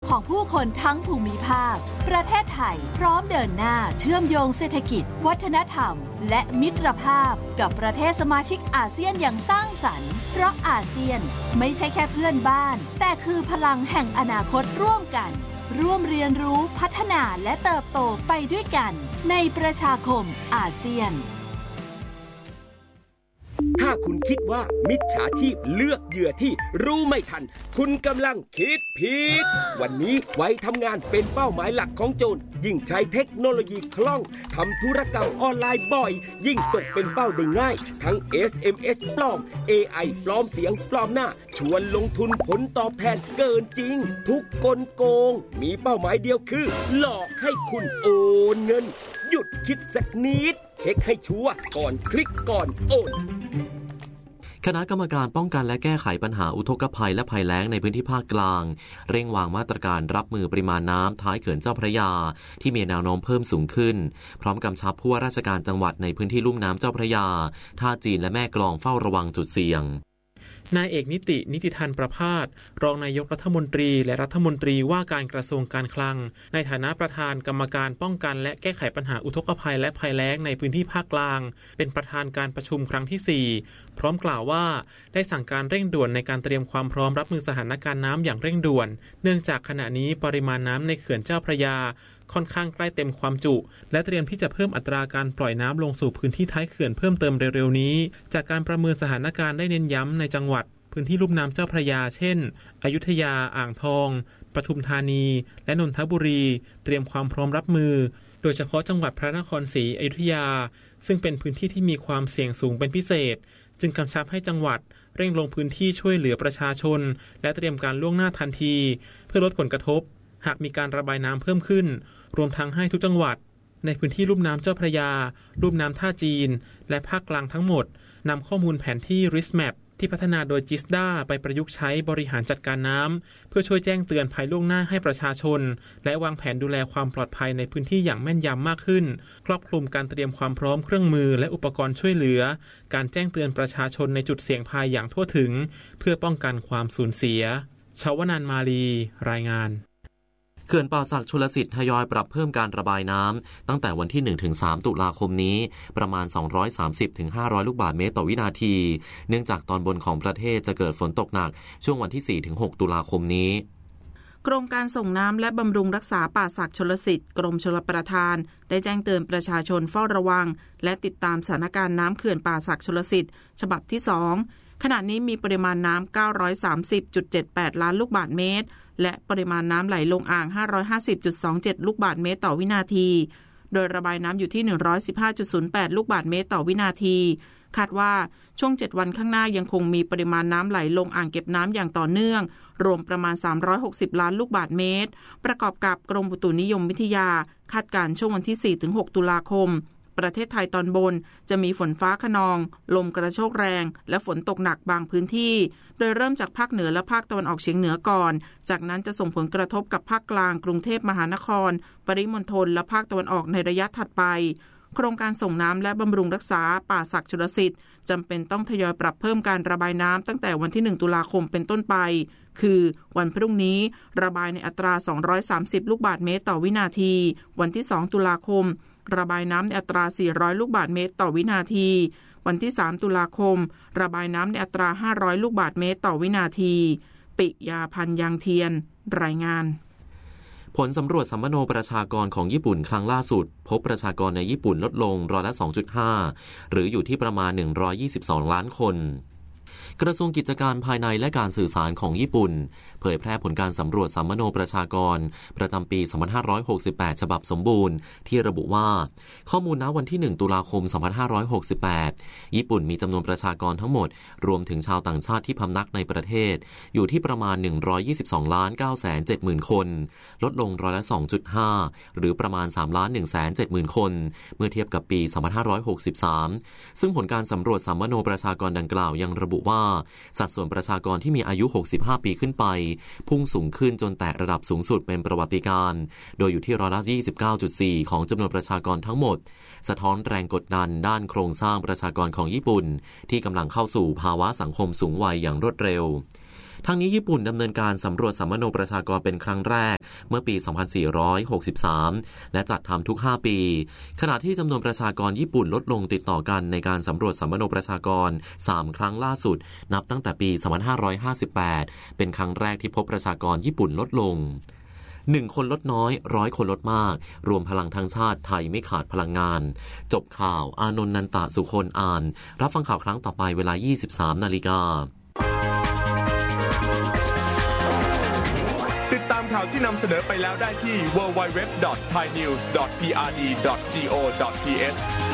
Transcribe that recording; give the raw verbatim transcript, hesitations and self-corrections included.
ของผู้คนทั้งภูมิภาคประเทศไทยพร้อมเดินหน้าเชื่อมโยงเศรษฐกิจวัฒนธรรมและมิตรภาพกับประเทศสมาชิกอาเซียนอย่างสร้างสรรค์เพราะอาเซียนไม่ใช่แค่เพื่อนบ้านแต่คือพลังแห่งอนาคตร่วมกันร่วมเรียนรู้พัฒนาและเติบโตไปด้วยกันในประชาคมอาเซียนถ้าคุณคิดว่ามิจฉาชีพเลือกเหยื่อที่รู้ไม่ทันคุณกำลังคิดผิดวันนี้ไว้ทำงานเป็นเป้าหมายหลักของโจรยิ่งใช้เทคโนโลยีคล่องทำธุรกรรมออนไลน์บ่อยยิ่งตกเป็นเป้าได้ง่ายทั้ง เอส เอ็ม เอส ปลอม เอ ไอ ปลอมเสียงปลอมหน้าชวนลงทุนผลตอบแทนเกินจริงทุกกลโกงมีเป้าหมายเดียวคือหลอกให้คุณโอนเงินหยุดคิดสักนิดเช็คให้ชัวร์ก่อนคลิกก่อนโอนคณะกรรมการป้องกันและแก้ไขปัญหาอุทกภัยและภัยแล้งในพื้นที่ภาคกลางเร่งวางมาตรการรับมือปริมาณน้ำท้ายเขื่อนเจ้าพระยาที่มีแนวโน้มเพิ่มสูงขึ้นพร้อมกำชับผู้ว่าราชการจังหวัดในพื้นที่ลุ่มน้ำเจ้าพระยาท่าจีนและแม่กลองเฝ้าระวังจุดเสี่ยงนายเอกนิตินิติธานประภาสรองนายกรัฐมนตรีและรัฐมนตรีว่าการกระทรวงการคลังในฐานะประธานกรรมการป้องกันและแก้ไขปัญหาอุทกภัยและภัยแล้งในพื้นที่ภาคกลางเป็นประธานการประชุมครั้งที่สี่พร้อมกล่าวว่าได้สั่งการเร่งด่วนในการเตรียมความพร้อมรับมือสถานการณ์น้ำอย่างเร่งด่วนเนื่องจากขณะนี้ปริมาณน้ำในเขื่อนเจ้าพระยาค่อนข้างใกล้เต็มความจุและเตรียมที่จะเพิ่มอัตราการปล่อยน้ำลงสู่พื้นที่ท้ายเขื่อนเพิ่มเติมเร็วๆนี้จากการประเมินสถานการณ์ได้เน้นย้ำในจังหวัดพื้นที่ลุ่มน้ำเจ้าพระยาเช่นอยุธยาอ่างทองปทุมธานีและนนทบุรีเตรียมความพร้อมรับมือโดยเฉพาะจังหวัดพระนครศรีอยุธยาซึ่งเป็นพื้นที่ที่มีความเสี่ยงสูงเป็นพิเศษจึงกำชับให้จังหวัดเร่งลงพื้นที่ช่วยเหลือประชาชนและเตรียมการล่วงหน้าทันทีเพื่อลดผลกระทบหากมีการระบายน้ำเพิ่มขึ้นรวมทั้งให้ทุกจังหวัดในพื้นที่ลุ่มน้ำเจ้าพระยาลุ่มน้ำท่าจีนและภาคกลางทั้งหมดนำข้อมูลแผนที่ ริส แมปที่พัฒนาโดยจิสด้าไปประยุกต์ใช้บริหารจัดการน้ำเพื่อช่วยแจ้งเตือนภัยล่วงหน้าให้ประชาชนและวางแผนดูแลความปลอดภัยในพื้นที่อย่างแม่นยำมากขึ้นครอบคลุมการเตรียมความพร้อมเครื่องมือและอุปกรณ์ช่วยเหลือการแจ้งเตือนประชาชนในจุดเสี่ยงภัยอย่างทั่วถึงเพื่อป้องกันความสูญเสียชวนันท์มาลีรายงานเขื่อนป่าสักชลสิทธิ์ทยอยปรับเพิ่มการระบายน้ำตั้งแต่วันที่ หนึ่งถึงสาม ตุลาคมนี้ประมาณ สองร้อยสามสิบถึงห้าร้อย ลูกบาศก์เมตรต่อวินาทีเนื่องจากตอนบนของประเทศจะเกิดฝนตกหนักช่วงวันที่ สี่ถึงหก ตุลาคมนี้โครงการส่งน้ำและบำรุงรักษาป่าสักชลสิทธิ์กรมชลประทานได้แจ้งเตือนประชาชนเฝ้าระวังและติดตามสถานการณ์น้ำเขื่อนป่าสักชลสิทธิ์ฉบับที่สองขณะนี้มีปริมาณน้ำ เก้าร้อยสามสิบจุดเจ็ดแปด ล้านลูกบาศก์เมตรและปริมาณน้ำไหลลงอ่าง ห้าร้อยห้าสิบจุดสองเจ็ด ลูกบาศก์เมตรต่อวินาทีโดยระบายน้ำอยู่ที่ หนึ่งร้อยสิบห้าจุดศูนย์แปด ลูกบาศก์เมตรต่อวินาทีคาดว่าช่วงเจ็ดวันข้างหน้ายังคงมีปริมาณน้ำไหลลงอ่างเก็บน้ำอย่างต่อเนื่องรวมประมาณสามร้อยหกสิบล้านลูกบาศก์เมตรประกอบกับกรมอุตุนิยมวิทยาคาดการณ์ช่วงวันที่ สี่ถึงหก ตุลาคมประเทศไทยตอนบนจะมีฝนฟ้าคะนองลมกระโชกแรงและฝนตกหนักบางพื้นที่โดยเริ่มจากภาคเหนือและภาคตะวันออกเฉียงเหนือก่อนจากนั้นจะส่งผลกระทบกับภาคกลางกรุงเทพมหานครปริมณฑลและภาคตะวันออกในระยะถัดไปโครงการส่งน้ำและบำรุงรักษาป่าสักชลสิทธิ์จำเป็นต้องทยอยปรับเพิ่มการระบายน้ำตั้งแต่วันที่หนึ่งตุลาคมเป็นต้นไปคือวันพรุ่งนี้ระบายในอัตราสองร้อยสามสิบลูกบาศก์เมตรต่อวินาทีวันที่สองตุลาคมระบายน้ำในอัตราสี่ร้อยลูกบาศก์เมตรต่อวินาทีวันที่สามตุลาคมระบายน้ำในอัตราห้าร้อยลูกบาศก์เมตรต่อวินาทีปิยาพันธ์ยางเทียนรายงานผลสำรวจสัมมโนประชากรของญี่ปุ่นครั้งล่าสุดพบประชากรในญี่ปุ่นลดลงร้อยละ สองจุดห้า หรืออยู่ที่ประมาณหนึ่งร้อยยี่สิบสองล้านคนกระทรวงกิจการภายในและการสื่อสารของญี่ปุ่นเผยแพร่ผลการสำรวจสัมมโนประชากรประจำปีสองพันห้าร้อยหกสิบแปดฉบับสมบูรณ์ที่ระบุว่าข้อมูลณวันที่หนึ่งตุลาคมสองพันห้าร้อยหกสิบแปดญี่ปุ่นมีจำนวนประชากรทั้งหมดรวมถึงชาวต่างชาติที่พำนักในประเทศอยู่ที่ประมาณหนึ่งร้อยยี่สิบสองล้านเก้าแสนเจ็ดหมื่นคนลดลงร้อยละ สองจุดห้า หรือประมาณ สามล้านหนึ่งแสนเจ็ดหมื่นคนเมื่อเทียบกับปีสองพันห้าร้อยหกสิบสามซึ่งผลการสำรวจสัมมโนประชากรดังกล่าวยังระบุว่าสัดส่วนประชากรที่มีอายุหกสิบห้าปีขึ้นไปพุ่งสูงขึ้นจนแตะระดับสูงสุดเป็นประวัติการณ์โดยอยู่ที่ร้อยละ ยี่สิบเก้าจุดสี่ ของจำนวนประชากรทั้งหมดสะท้อนแรงกดดันด้านโครงสร้างประชากรของญี่ปุ่นที่กำลังเข้าสู่ภาวะสังคมสูงวัยอย่างรวดเร็วทั้งนี้ญี่ปุ่นดำเนินการสำรวจสัมมโนประชากรเป็นครั้งแรกเมื่อปี สองพันสี่ร้อยหกสิบสาม และจัดทำทุก ห้า ปี ขณะที่จำนวนประชากรญี่ปุ่นลดลงติดต่อกันในการสำรวจสัมมโนประชากร สาม ครั้งล่าสุดนับตั้งแต่ปี สองพันห้าร้อยห้าสิบแปด เป็นครั้งแรกที่พบประชากรญี่ปุ่นลดลงหนึ่งคนลดน้อยร้อยคนลดมากรวมพลังทั้งชาติไทยไม่ขาดพลังงานจบข่าวอานนท์นันตะสุคนอ่านรับฟังข่าวครั้งต่อไปเวลา ยี่สิบสาม นาฬิกาติดตามข่าวที่นำเสนอไปแล้วได้ที่ ดับเบิลยู ดับเบิลยู ดับเบิลยู ดอท ไทยนิวส์ ดอท พี อาร์ ดี ดอท จี โอ ดอท ที เอช